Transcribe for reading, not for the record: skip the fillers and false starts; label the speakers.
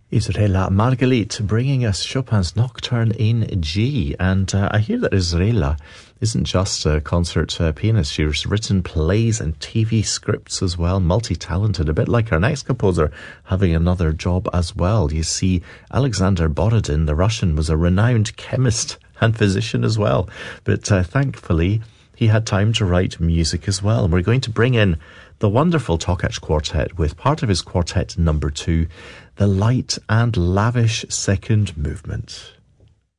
Speaker 1: Israela Margalit bringing us Chopin's Nocturne in G. And I hear that Israela isn't just a concert pianist. She's written plays and TV scripts as well, multi-talented, a bit like our next composer having another job as well. You see, Alexander Borodin, the Russian, was a renowned chemist and physician as well. But thankfully, he had time to write music as well. And we're going to bring in the wonderful Tokach Quartet with part of his quartet number 2, the light and lavish second movement.